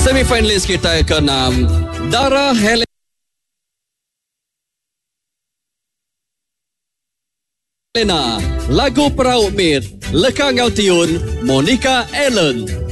Semifinalis kita ke-6, Dara Helena, lagu Perauk Mir, Lekang Ngau Tiun, Monica Allen.